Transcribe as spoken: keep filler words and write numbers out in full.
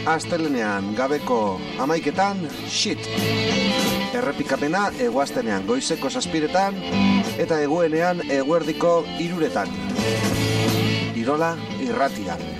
astelenean gabeko amaiketan, shit. Errepikapena eguaztenean goizeko zazpiretan eta eguenean eguerdiko hiruretan. Irola irratian.